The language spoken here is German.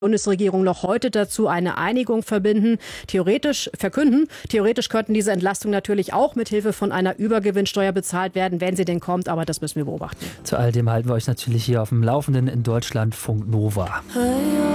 Bundesregierung noch heute dazu eine Einigung verkünden. Theoretisch könnten diese Entlastungen natürlich auch mit Hilfe von einer Übergewinnsteuer bezahlt werden, wenn sie denn kommt, aber das müssen wir beobachten. Zu all dem halten wir euch natürlich hier auf dem Laufenden in Deutschlandfunk Nova.